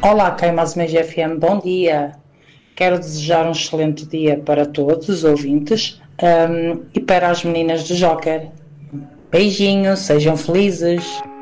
Olá, Queimas FM, bom dia. Quero desejar um excelente dia para todos os ouvintes, e para as meninas do Joker. Beijinhos, sejam felizes.